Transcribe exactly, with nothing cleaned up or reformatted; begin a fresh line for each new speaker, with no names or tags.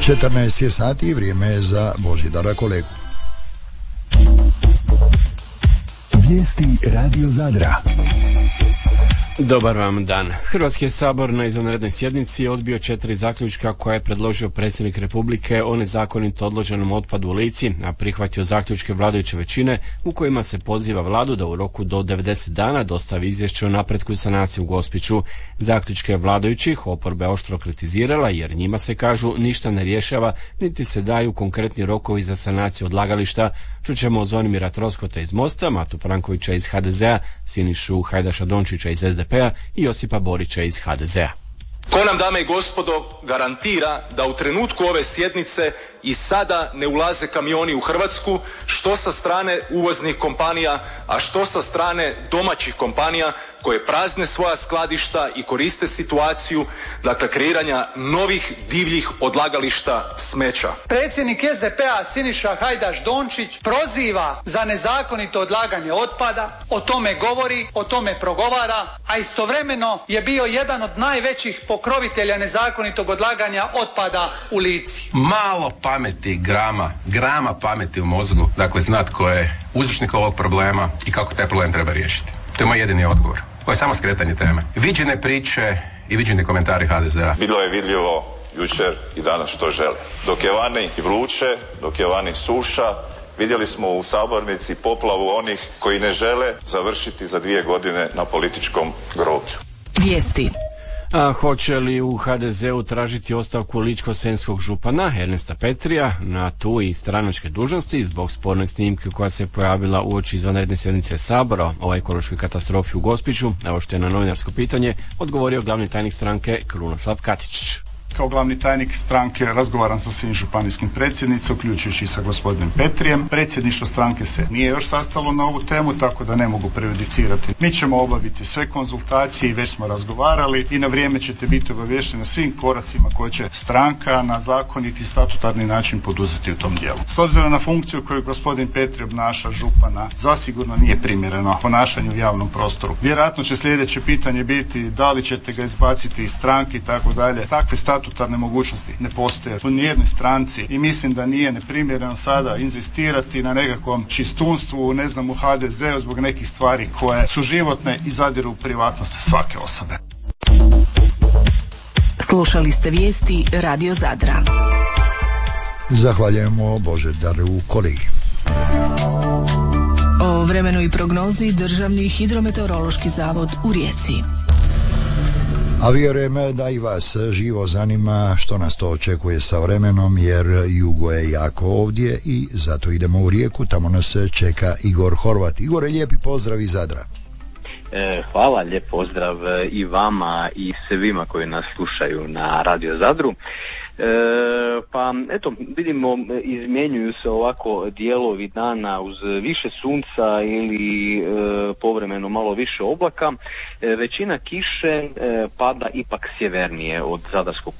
četrnaest je sati i vrijeme je za Božidara kolegu.
Vijesti Radio Zadra.
Dobar vam dan. Hrvatski je sabor na izvanrednoj sjednici odbio četiri zaključka koje je predložio predsjednik Republike o nezakonito odloženom otpadu u Lici, a prihvatio zaključke vladajuće većine u kojima se poziva vladu da u roku do devedeset dana dostavi izvješće o napretku sanacije u Gospiću. Zaključke vladajućih oporbe oštro kritizirala jer njima se, kažu, ništa ne rješava niti se daju konkretni rokovi za sanaciju odlagališta. Čućemo Zvonimira Troskota iz Mosta, Matu Prankovića iz ha de zea, Sinišu Hajdaša Dončića iz es de pe a i Josipa Borića iz ha de zea.
Ko nam, dame i gospodo, garantira da u trenutku ove sjednice i sada ne ulaze kamioni u Hrvatsku, što sa strane uvoznih kompanija, a što sa strane domaćih kompanija koje prazne svoja skladišta i koriste situaciju, dakle, kreiranja novih divljih odlagališta smeća.
Predsjednik es de pe a Siniša Hajdaš Dončić proziva za nezakonito odlaganje otpada, o tome govori, o tome progovara, a istovremeno je bio jedan od najvećih pokrovitelja nezakonitog odlaganja otpada u Lici.
Malo pameti, grama, grama pameti u mozgu, dakle znat ko je uzročnik ovog problema i kako taj problem treba riješiti. To je moj jedini odgovor. Ovo je samo skretanje teme. Viđene priče i viđeni komentari ha de zea.
Bilo je vidljivo jučer i danas što žele. Dok je vani vruće, dok je vani suša, vidjeli smo u sabornici poplavu onih koji ne žele završiti za dvije godine na političkom groblju.
Vijesti.
A hoće li u ha de zeu tražiti ostavku ličko-senjskog župana Ernesta Petrija na tu i stranačke dužnosti zbog sporne snimke koja se pojavila uoči izvanredne sjednice Sabora o ekološkoj katastrofi u Gospiću? Evo što je na novinarsko pitanje odgovorio glavni tajnik stranke Krunoslav Katičić.
Kao glavni tajnik stranke razgovaram sa svim županijskim predsjednicima, uključujući i sa gospodinom Petrijem. Predsjedništvo stranke se nije još sastalo na ovu temu, tako da ne mogu prejudicirati. Mi ćemo obaviti sve konzultacije i već smo razgovarali i na vrijeme ćete biti obavješteni o svim koracima koje će stranka na zakoniti i statutarni način poduzeti u tom dijelu. S obzirom na funkciju koju gospodin Petri obnaša župana, zasigurno nije primjereno ponašanju u javnom prostoru. Vjerojatno će sljedeće pitanje biti da li ćete ga izbaciti iz stranke i tako dalje. Takve statutarne mogućnosti ne postoje u nijednoj stranci i mislim da nije neprimjereno sada inzistirati na nekakvom čistunstvu, ne znam, u ha de zeu zbog nekih stvari koje su životne i zadiru u privatnost svake osobe.
Slušali ste vijesti Radio Zadra.
Zahvaljujemo Božidaru kolegi.
O vremenu i prognozi Državni hidrometeorološki zavod u Rijeci.
A vjerujem da i vas živo zanima što nas to očekuje sa vremenom, jer jugo je jako ovdje i zato idemo u Rijeku, tamo nas čeka Igor Horvat. Igore, lijepi pozdrav iz Zadra.
E, hvala, lijep pozdrav i vama i svima koji nas slušaju na Radio Zadru. E, pa eto, vidimo, izmjenjuju se ovako dijelovi dana uz više sunca ili e, povremeno malo više oblaka. E, većina kiše e, pada ipak sjevernije od zadarskog